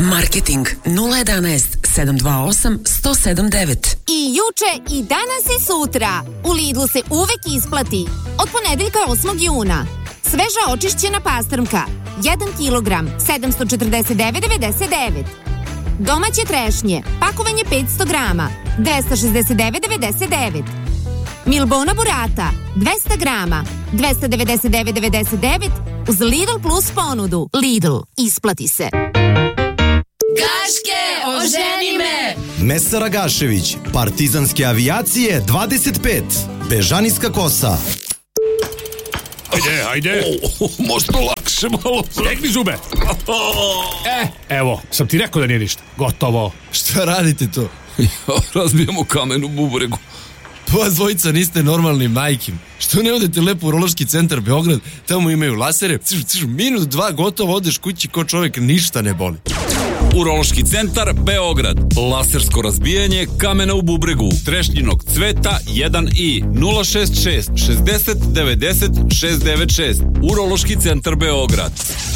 Marketing 011 728 107 I juče, i danas i sutra. U Lidlu se uvek isplati. Od ponedeljka 8. juna. Sveža očišćena pastrmka. 1 kilogram, 749,99. Domaće trešnje. Pakovanje 500 grama. 269,99. Milbona burata. 200 grama. 299,99. Uz Lidl Plus ponudu. Lidl. Isplati se. Gaške, oženi me! Mesara Gašević, Partizanske avijacije 25, Bežanijska kosa. Ajde. Možda lakše malo. Stegni zube. Evo, sam ti rekao da nije ništa. Gotovo. Šta radite to? Razbijamo kamen u bubregu. Pa vas dvojica niste normalni, majkim. Što ne odete lepo u Urološki centar Beograd? Tamo imaju lasere. Minut, dva, gotovo, odeš kući ko čovjek, ništa ne boli. Urološki centar Beograd. Lasersko razbijanje kamena u bubregu. Trešnjinog cveta 1i 066 60 90 696. Urološki centar Beograd.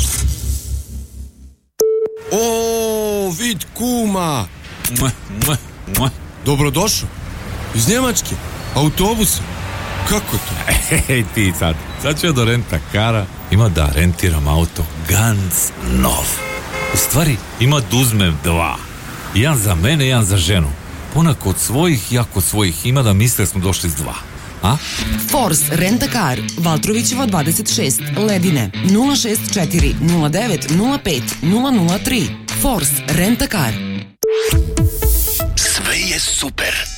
O, vid kuma. Dobrodošao. Iz Njemačke. Autobusa. Kako to? Ej ti sad ću ja do renta kara. Ima da rentiram auto ganz nov. U stvari ima da uzmem dva. Jedan za mene, jedan za ženu. Ponako od svojih, jako svojih ima da misle smo došli s dva. A? Force Rent a Car, Valtrovićeva 26, Ledine, 064 09 05 003. Force Rent a Car. Sve je super.